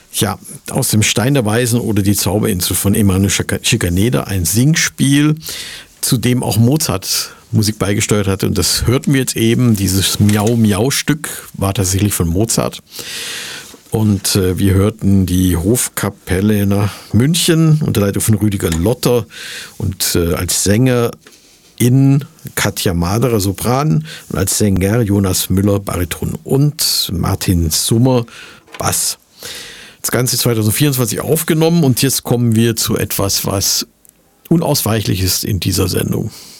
Ja, aus dem Stein der Weisen oder die Zauberinsel von Emanuel Schikaneder, ein Singspiel, zu dem auch Mozart Musik beigesteuert hatte. Und das hörten wir jetzt eben. Dieses Miau-Miau-Stück war tatsächlich von Mozart. Und wir hörten die Hofkapelle nach München unter Leitung von Rüdiger Lotter und als Sänger Katja Maderer Sopran und als Sänger Jonas Müller Bariton und Martin Summer Bass. Das Ganze ist 2024 aufgenommen und jetzt kommen wir zu etwas, was unausweichlich ist in dieser Sendung.